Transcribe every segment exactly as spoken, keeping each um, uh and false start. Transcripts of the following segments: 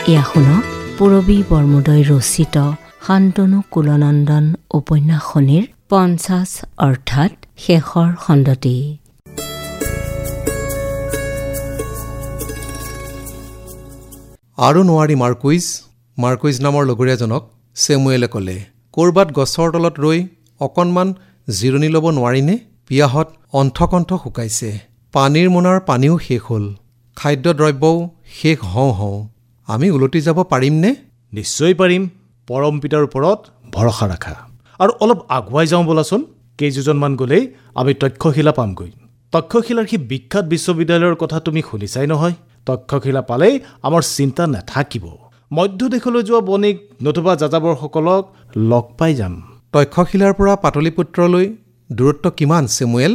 এয়া শুনক পূৰবী বৰমুদৈ ৰচিত শান্তনু কুলনন্দন উপন্যাসখনিৰ পঞ্চাছ অৰ্থাৎ শেষৰ খণ্ডটি। আৰু নোৱাৰি মাৰ্কুইজ মাৰ্কুইজ নামৰ লগৰীয়াজনক চেমুৱেলে ক'লে, ক'ৰবাত গছৰ তলত ৰৈ অকণমান জিৰণি ল'ব নোৱাৰিনে? পিয়াহত অণ্ঠকণ্ঠ শুকাইছে, পানীৰ মোনাৰ পানীও শেষ হ'ল, খাদ্যদ্ৰব্যও শেষ হওঁ হওঁ। আমি উলটি যাব পাৰিমনে? নিশ্চয় পাৰিম। পৰম পিতাৰ ওপৰত ভৰসা ৰাখা আৰু অলপ আগুৱাই যাওঁ ব'লাচোন। কেইযোজনমান গ'লেই আমি তক্ষশিলা পামগৈ। তক্ষশিলাৰ সেই বিখ্যাত বিশ্ববিদ্যালয়ৰ কথা তুমি শুনিছাই নহয়। তক্ষশিলা পালেই আমাৰ চিন্তা নাথাকিব। মধ্যদেশলৈ যোৱা বণিক নতুবা যাযাবৰসকলক লগ পাই যাম। তক্ষশিলাৰ পৰা পাটলিপুত্ৰলৈ দূৰত্ব কিমান চেমুৱেল?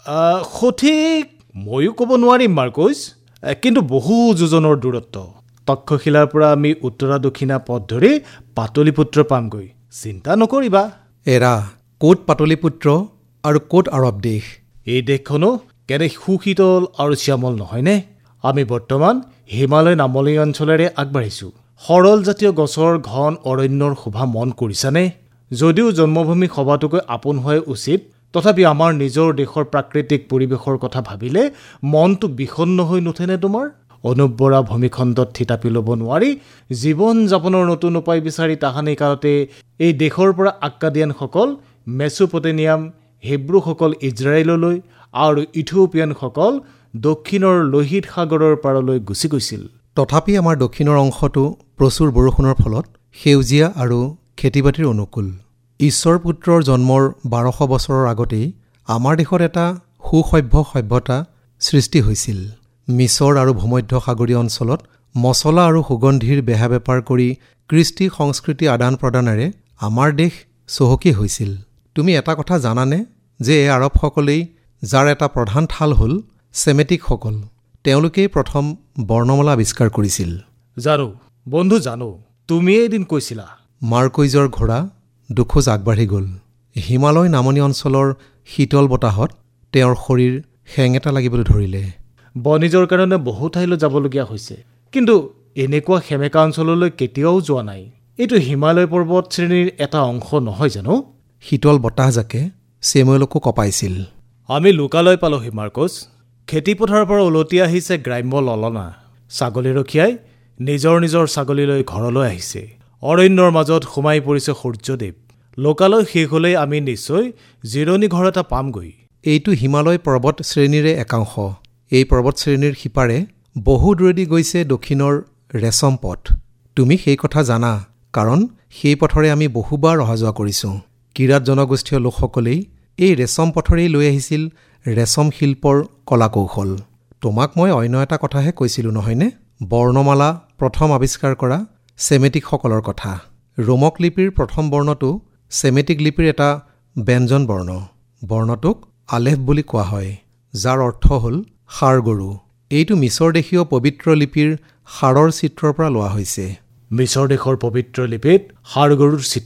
সঠিক ময়ো ক'ব নোৱাৰিম মাৰ্কুইজ, কিন্তু বহু যোজনৰ দূৰত্ব। তক্ষশিলাৰ পৰা আমি উত্তৰা দক্ষিণা পথ ধৰি পাটলিপুত্ৰ পামগৈ। চিন্তা নকৰিবা। এৰা, ক'ত পাটলিপুত্ৰ আৰু ক'ত আৰৱ দেশ? এই দেশখনো কেনে সুশীতল আৰু শ্যামল নহয়নে? আমি বৰ্তমান হিমালয় নামনি অঞ্চলেৰে আগবাঢ়িছোঁ। সৰল জাতীয় গছৰ ঘন অৰণ্যৰ শোভা মন কৰিছানে? যদিও জন্মভূমি সবাতোকৈ আপোন হোৱাই উচিত, তথাপি আমাৰ নিজৰ দেশৰ প্ৰাকৃতিক পৰিৱেশৰ কথা ভাবিলে মনটো বিষণ্ণ হৈ নুঠেনে তোমাৰ? অনুবৰা ভূমিখণ্ডত থিতাপি ল'ব নোৱাৰি জীৱন যাপনৰ নতুন উপায় বিচাৰি তাহানি কালতে এই দেশৰ পৰা আক্কাদিয়ানসকল মেছোপটেমিয়াম, হিব্ৰুসকল ইজৰাইললৈ আৰু ইথিঅপিয়ানসকল দক্ষিণৰ লোহিত সাগৰৰ পাৰলৈ গুচি গৈছিল। তথাপি আমাৰ দক্ষিণৰ অংশটো প্ৰচুৰ বৰষুণৰ ফলত সেউজীয়া আৰু খেতি বাতিৰ অনুকূল। ঈশ্বৰ পুত্ৰৰ জন্মৰ বাৰশ বছৰৰ আগতেই আমাৰ দেশত এটা সুসভ্য সভ্যতা সৃষ্টি হৈছিল। মিছৰ আৰু ভূমধ্য সাগৰীয় অঞ্চলত মছলা আৰু সুগন্ধিৰ বেহা বেপাৰ কৰি কৃষ্টি সংস্কৃতি আদান প্ৰদানেৰে আমাৰ দেশ চহকী হৈছিল। তুমি এটা কথা জানানে যে এই আৰবসকলেই, যাৰ এটা প্ৰধান ঠাল হ'ল ছেমেটিকসকল, তেওঁলোকেই প্ৰথম বৰ্ণমালা আৱিষ্কাৰ কৰিছিল। জানো বন্ধু জানো, তুমি এদিন কৈছিলা। মাৰ্কুইজৰ ঘোঁৰা দুখোজ আগবাঢ়ি গ'ল। হিমালয় নামনি অঞ্চলৰ শীতল বতাহত তেওঁৰ শৰীৰ শেঙেটা লাগিবলৈ ধৰিলে। বনিজৰ কাৰণে বহু ঠাইলৈ যাবলগীয়া হৈছে, কিন্তু এনেকুৱা সেমেকা অঞ্চললৈ কেতিয়াও যোৱা নাই। এইটো হিমালয় পৰ্বত শ্ৰেণীৰ এটা অংশ নহয় জানো? শীতল বতাহজাকে চেমুৱেলকো কঁপাইছিল। আমি লোকালয় পালোহি মাৰ্কুইজ। খেতিপথাৰৰ পৰা উলটি আহিছে গ্ৰাম্য ললনা। ছাগলী ৰখীয়াই নিজৰ নিজৰ ছাগলীলৈ ঘৰলৈ আহিছে। অৰণ্যৰ মাজত সোমাই পৰিছে সূৰ্যদেৱ। লোকালয় শেষ হ'লেই আমি নিশ্চয় জিৰণি ঘৰ এটা পামগৈ। এইটো হিমালয় পৰ্বত শ্ৰেণীৰে একাংশ। এই পৰ্বত শ্ৰেণীৰ সিপাৰে বহু দূৰেদি গৈছে দক্ষিণৰ ৰেচম পথ। তুমি সেই কথা জানা, কাৰণ সেই পথৰে আমি বহুবাৰ অহা যোৱা কৰিছোঁ। কিৰাত জনগোষ্ঠীয় লোকসকলেই এই ৰেচম পথৰেই লৈ আহিছিল ৰেচম শিল্পৰ কলাকৌশল। তোমাক মই অন্য এটা কথাহে কৈছিলোঁ নহয়নে? বৰ্ণমালা প্ৰথম আৱিষ্কাৰ কৰা ছেমেটিকসকলৰ কথা। ৰোমক লিপিৰ প্ৰথম বৰ্ণটো ছেমেটিক লিপিৰ এটা ব্যঞ্জন বৰ্ণ। বৰ্ণটোক আলেফ বুলি কোৱা হয়, যাৰ অৰ্থ হ'ল ষাঁড় গৰু। এইটো মিছৰ দেশীয় পবিত্ৰ লিপিৰ ষাঁড়ৰ চিত্ৰৰ পৰা লোৱা হৈছে। মিছৰ দেশৰ পবিত্ৰ লিপিত ষাঁড় গৰুৰ চিত্ৰ